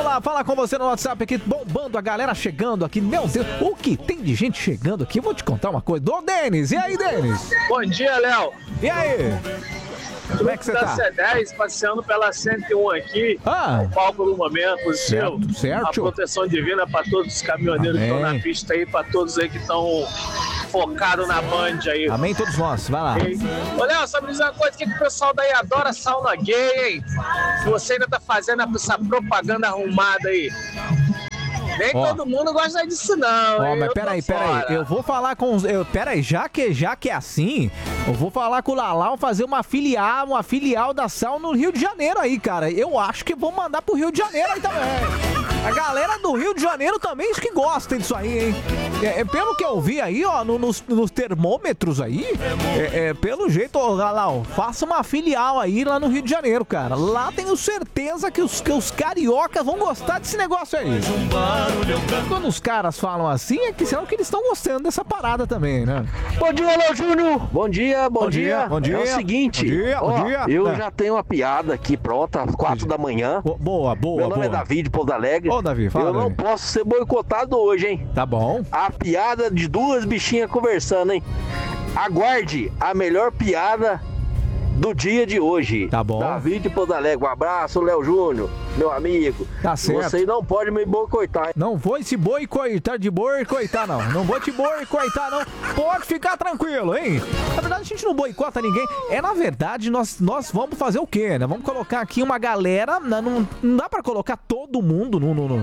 falar com você no WhatsApp aqui, bombando a galera chegando aqui. Meu Deus, o que tem de gente chegando aqui? Eu vou te contar uma coisa. Ô, Denis, e aí, Denis? Bom dia, Léo. E aí? Como é que você tá? C10, passeando pela 101 aqui, o palco do momento, certo. A proteção divina para todos os caminhoneiros que estão na pista aí, para todos aí que estão focados na Band aí. Amém, todos nós, vai lá. Ô, Léo, só me dizer uma coisa, que o pessoal daí adora sauna gay, hein? Você ainda tá fazendo essa propaganda arrumada aí. Nem todo mundo gosta disso, não. Mas peraí. Eu vou falar com os. Peraí, já que é assim, eu vou falar com o Lalau fazer uma filial da sauna no Rio de Janeiro aí, cara. Eu acho que vou mandar pro Rio de Janeiro aí também. A galera do Rio de Janeiro também acho que gosta disso aí, hein? Pelo que eu vi aí, ó, nos termômetros aí, pelo jeito, ó, Lalau, faça uma filial aí lá no Rio de Janeiro, cara. Lá tenho certeza que os cariocas vão gostar desse negócio aí. Quando os caras falam assim, é que será que eles estão gostando dessa parada também, né? Bom dia, Léo Júnior! Bom dia. É o seguinte, bom dia. Eu já tenho uma piada aqui pronta, às 4 da manhã. Boa. Meu nome é Davi, de Porto Alegre. Ô, Davi, fala. Eu não posso ser boicotado hoje, hein? Tá bom. A piada de duas bichinhas conversando, hein? Aguarde a melhor piada do dia de hoje. Tá bom. Davi de Porto Alegre. Um abraço, Léo Júnior, meu amigo. Tá certo. Você não pode me boicotar, hein? Não vou se boicotar não. Não vou te boicotar, não. Pode ficar tranquilo, hein? Na verdade, a gente não boicota ninguém. Na verdade, nós vamos fazer o quê, né? Vamos colocar aqui uma galera. Não dá pra colocar todo mundo no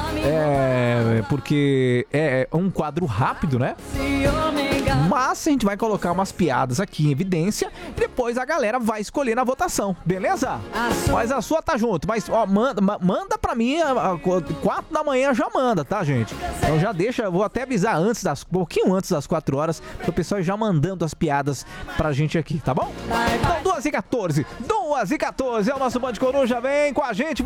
porque é um quadro rápido, né? Mas a gente vai colocar umas piadas aqui em evidência e depois a galera vai escolher na votação, beleza? Mas a sua tá junto, mas ó, manda pra mim, 4 da manhã já manda, tá, gente? Então já deixa, eu vou até avisar um pouquinho antes das 4 horas, pro pessoal já mandando as piadas pra gente aqui, tá bom? Então 2h14 é o nosso Band Coruja, vem com a gente.